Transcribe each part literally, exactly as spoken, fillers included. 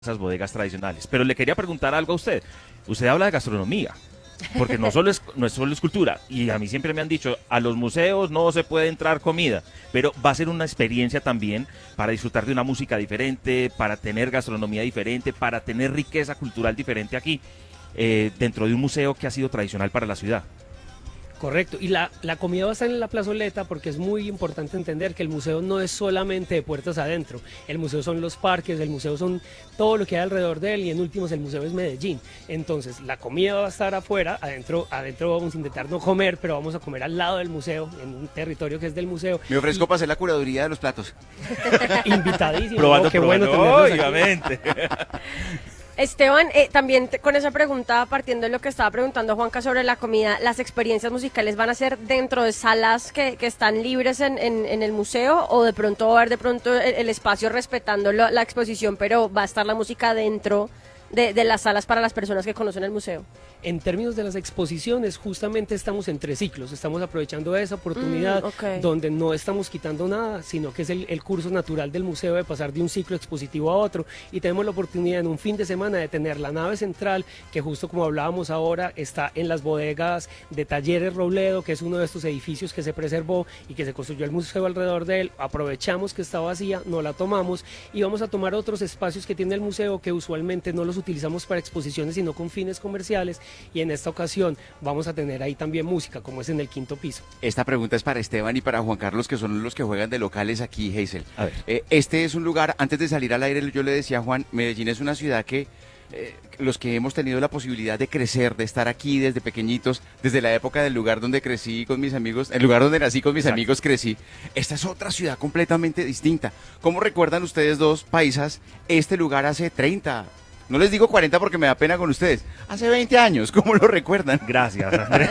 esas bodegas tradicionales. Pero le quería preguntar algo a usted. Usted habla de gastronomía, porque no solo es, no es solo es cultura, y a mí siempre me han dicho, a los museos no se puede entrar comida, pero va a ser una experiencia también para disfrutar de una música diferente, para tener gastronomía diferente, para tener riqueza cultural diferente aquí, eh, dentro de un museo que ha sido tradicional para la ciudad. Correcto, y la, la comida va a estar en la plazoleta porque es muy importante entender que el museo no es solamente de puertas adentro, el museo son los parques, el museo son todo lo que hay alrededor de él y en últimos el museo es Medellín. Entonces la comida va a estar afuera, adentro, adentro vamos a intentar no comer, pero vamos a comer al lado del museo, en un territorio que es del museo. Me ofrezco y... para hacer la curaduría de los platos. Invitadísimo, probando, qué probando, bueno obviamente. Esteban, eh, también te, con esa pregunta, partiendo de lo que estaba preguntando Juanca sobre la comida, ¿las experiencias musicales van a ser dentro de salas que, que están libres en, en, en el museo o de pronto va a haber de pronto el, el espacio respetando lo, la exposición, pero va a estar la música dentro de, de las salas para las personas que conocen el museo? En términos de las exposiciones, justamente estamos en tres ciclos, estamos aprovechando esa oportunidad mm, okay. donde no estamos quitando nada, sino que es el, el curso natural del museo de pasar de un ciclo expositivo a otro y tenemos la oportunidad en un fin de semana de tener la nave central, que justo como hablábamos ahora, está en las bodegas de Talleres Robledo, que es uno de estos edificios que se preservó y que se construyó el museo alrededor de él. Aprovechamos que está vacía, no la tomamos y vamos a tomar otros espacios que tiene el museo que usualmente no los utilizamos para exposiciones, sino con fines comerciales. Y en esta ocasión vamos a tener ahí también música, como es en el quinto piso. Esta pregunta es para Esteban y para Juan Carlos, que son los que juegan de locales aquí, Hazel. A ver. Eh, este es un lugar, antes de salir al aire, yo le decía a Juan, Medellín es una ciudad que eh, los que hemos tenido la posibilidad de crecer, de estar aquí desde pequeñitos, desde la época del lugar donde crecí con mis amigos, el lugar donde nací con mis Exacto. amigos crecí, esta es otra ciudad completamente distinta. ¿Cómo recuerdan ustedes dos paisas este lugar hace treinta? No les digo cuarenta porque me da pena con ustedes. Hace veinte años, ¿cómo lo recuerdan? Gracias, Andrés.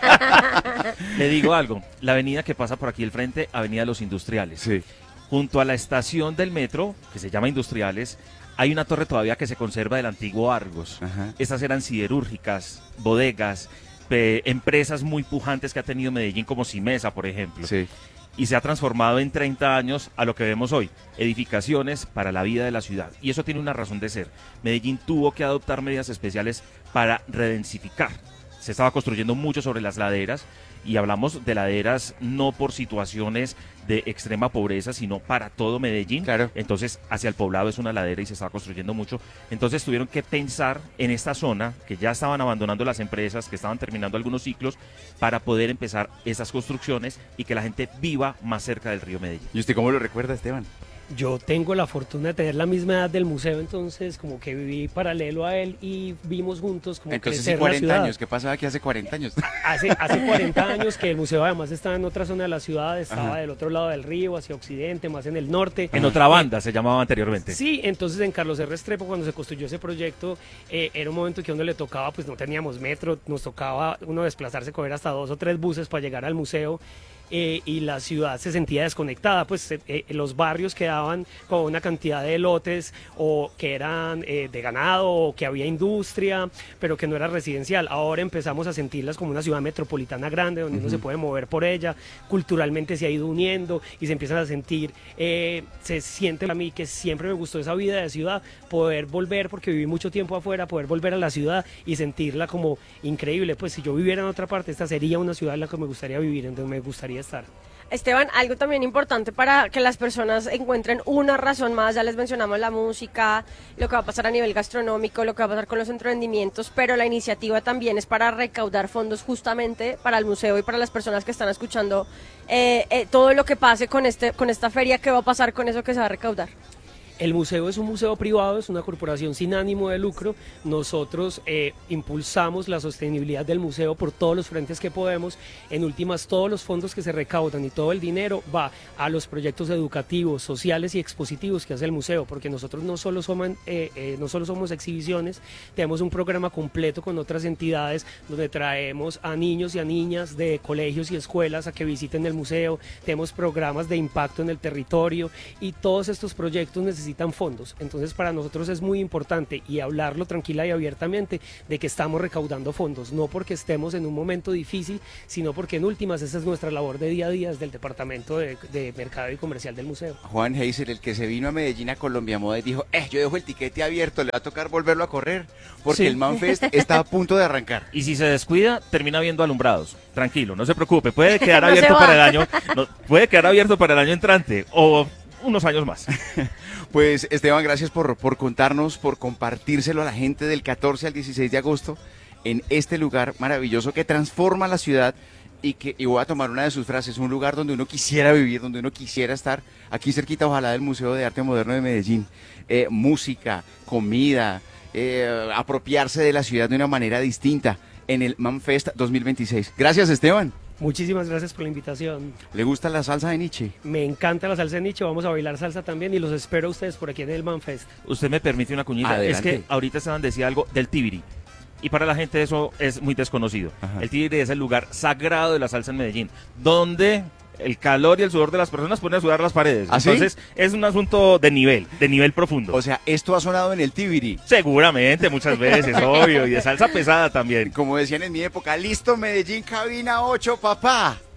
Le digo algo. La avenida que pasa por aquí al frente, Avenida Los Industriales. Sí. Junto a la estación del metro, que se llama Industriales, hay una torre todavía que se conserva del antiguo Argos. Ajá. Estas eran siderúrgicas, bodegas, eh, empresas muy pujantes que ha tenido Medellín, como Simesa, por ejemplo. Sí. Y se ha transformado en treinta años a lo que vemos hoy, edificaciones para la vida de la ciudad. Y eso tiene una razón de ser. Medellín tuvo que adoptar medidas especiales para redensificar. Se estaba construyendo mucho sobre las laderas y hablamos de laderas no por situaciones de extrema pobreza, sino para todo Medellín. Claro. Entonces, hacia el poblado es una ladera y se estaba construyendo mucho. Entonces, tuvieron que pensar en esta zona, que ya estaban abandonando las empresas, que estaban terminando algunos ciclos, para poder empezar esas construcciones y que la gente viva más cerca del río Medellín. ¿Y usted cómo lo recuerda, Esteban? Yo tengo la fortuna de tener la misma edad del museo, entonces como que viví paralelo a él y vimos juntos como entonces, crecer cuarenta la ciudad. años, ¿qué pasaba aquí hace cuarenta años? Hace, hace cuarenta años que el museo además estaba en otra zona de la ciudad, estaba Ajá. del otro lado del río, hacia occidente, más en el norte. En otra banda eh, se llamaba anteriormente. Sí, entonces en Carlos R. Restrepo, cuando se construyó ese proyecto, eh, era un momento que a uno le tocaba, pues no teníamos metro, nos tocaba uno desplazarse, coger hasta dos o tres buses para llegar al museo. Eh, y la ciudad se sentía desconectada, pues eh, los barrios quedaban con una cantidad de lotes o que eran eh, de ganado o que había industria, pero que no era residencial. Ahora empezamos a sentirlas como una ciudad metropolitana grande donde uh-huh. uno se puede mover por ella, culturalmente se ha ido uniendo y se empiezan a sentir, eh, se siente a mí que siempre me gustó esa vida de ciudad, poder volver, porque viví mucho tiempo afuera, poder volver a la ciudad y sentirla como increíble. Pues si yo viviera en otra parte, esta sería una ciudad en la que me gustaría vivir, en donde me gustaría estar. Esteban, algo también importante para que las personas encuentren una razón más, ya les mencionamos la música, lo que va a pasar a nivel gastronómico, lo que va a pasar con los emprendimientos, pero la iniciativa también es para recaudar fondos justamente para el museo y para las personas que están escuchando eh, eh, todo lo que pase con, este, con esta feria. ¿Qué va a pasar con eso que se va a recaudar? El museo es un museo privado, es una corporación sin ánimo de lucro. Nosotros eh, impulsamos la sostenibilidad del museo por todos los frentes que podemos. En últimas, todos los fondos que se recaudan y todo el dinero va a los proyectos educativos, sociales y expositivos que hace el museo, porque nosotros no solo somos, eh, eh, no solo somos exhibiciones, tenemos un programa completo con otras entidades donde traemos a niños y a niñas de colegios y escuelas a que visiten el museo. Tenemos programas de impacto en el territorio y todos estos proyectos necesitan necesitan fondos. Entonces para nosotros es muy importante y hablarlo tranquila y abiertamente de que estamos recaudando fondos, no porque estemos en un momento difícil, sino porque en últimas esa es nuestra labor de día a día desde el Departamento de, de Mercado y Comercial del Museo. Juan Heiser, el que se vino a Medellín a Colombia Moda y dijo, eh, yo dejo el tiquete abierto, le va a tocar volverlo a correr, porque Sí. el Manfest está a punto de arrancar. Y si se descuida, termina viendo alumbrados. Tranquilo, no se preocupe, puede quedar No se abierto va. para el año, no, puede quedar abierto para el año entrante o unos años más. Pues Esteban, gracias por, por contarnos, por compartírselo a la gente del catorce al dieciséis de agosto en este lugar maravilloso que transforma la ciudad y que, y voy a tomar una de sus frases, un lugar donde uno quisiera vivir, donde uno quisiera estar, aquí cerquita ojalá del Museo de Arte Moderno de Medellín. Eh, música, comida, eh, apropiarse de la ciudad de una manera distinta en el Manfest dos mil veintiséis. Gracias, Esteban. Muchísimas gracias por la invitación. ¿Le gusta la salsa de Nietzsche? Me encanta la salsa de nicho, vamos a bailar salsa también y los espero a ustedes por aquí en el Manfest. Usted me permite una cuñita. Adelante. Es que ahorita Esteban decía algo del Tibiri. Y para la gente eso es muy desconocido. Ajá. El Tibiri es el lugar sagrado de la salsa en Medellín, donde el calor y el sudor de las personas ponen a sudar las paredes. ¿Ah, sí? Entonces es un asunto de nivel, de nivel profundo. O sea, esto ha sonado en el Tibiri. Seguramente, muchas veces, obvio. Y de salsa pesada también. Como decían en mi época, listo Medellín, cabina ocho, papá.